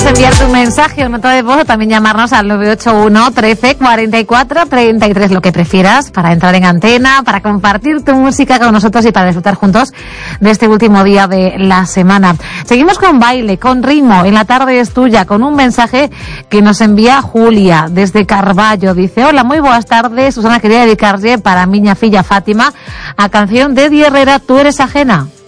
enviar tu mensaje o nota de voz o también llamarnos al 981 13 44 33, lo que prefieras, para entrar en antena, para compartir tu música con nosotros y para disfrutar juntos de este último día de la semana. Seguimos con baile, con ritmo, en la tarde es tuya, con un mensaje que nos envía Julia desde Carballo. Dice: hola, muy buenas tardes, Susana, quería dedicarle para miña filla Fátima a canción de Di Herrera, Tú eres ajena.